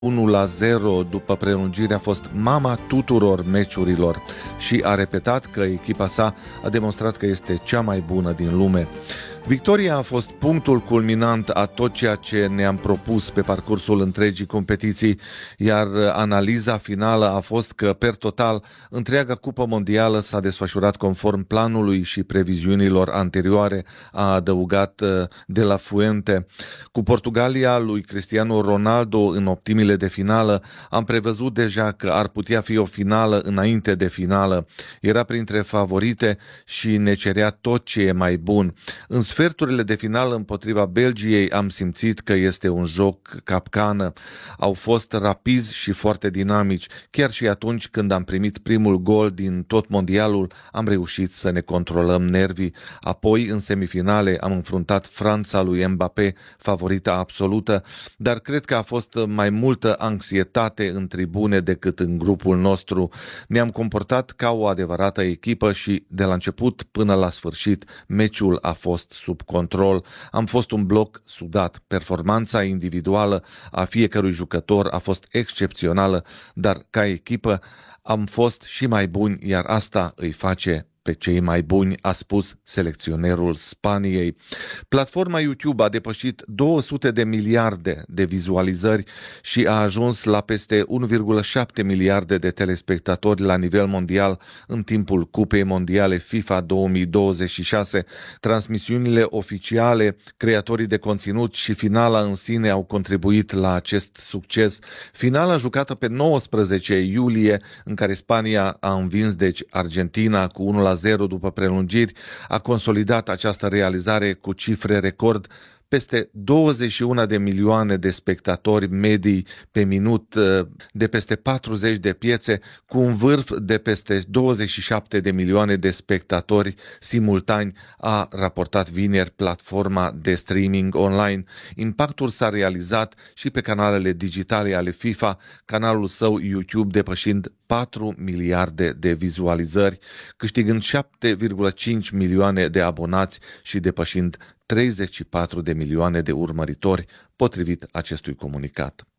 1-0 după prelungire a fost mama tuturor meciurilor și a repetat că echipa sa a demonstrat că este cea mai bună din lume. Victoria a fost punctul culminant a tot ceea ce ne-am propus pe parcursul întregii competiții, iar analiza finală a fost că, per total, întreaga cupă mondială s-a desfășurat conform planului și previziunilor anterioare, a adăugat De La Fuente. Cu Portugalia lui Cristiano Ronaldo în optimile de finală, am prevăzut deja că ar putea fi o finală înainte de finală. Era printre favorite și ne cerea tot ce e mai bun. În sferturile de finală împotriva Belgiei am simțit că este un joc capcană. Au fost rapizi și foarte dinamici. Chiar și atunci când am primit primul gol din tot mondialul, am reușit să ne controlăm nervii. Apoi, în semifinale, am înfruntat Franța lui Mbappé, favorita absolută, dar cred că a fost mai multă anxietate în tribune decât în grupul nostru. Ne-am comportat ca o adevărată echipă și, de la început până la sfârșit, meciul a fost sub control. Am fost un bloc sudat. Performanța individuală a fiecărui jucător a fost excepțională, dar ca echipă am fost și mai buni, iar asta îi face pe cei mai buni, a spus selecționerul Spaniei. Platforma YouTube a depășit 200 de miliarde de vizualizări și a ajuns la peste 1,7 miliarde de telespectatori la nivel mondial în timpul Cupei Mondiale FIFA 2026. Transmisiunile oficiale, creatorii de conținut și finala în sine au contribuit la acest succes. Finala jucată pe 19 iulie, în care Spania a învins deci Argentina cu 1-0 după prelungiri, a consolidat această realizare cu cifre record. Peste 21 de milioane de spectatori medii pe minut de peste 40 de piețe, cu un vârf de peste 27 de milioane de spectatori simultani, a raportat vineri platforma de streaming online. Impactul s-a realizat și pe canalele digitale ale FIFA, canalul său YouTube depășind 4 miliarde de vizualizări, câștigând 7,5 milioane de abonați și depășind 34 de milioane de urmăritori, potrivit acestui comunicat.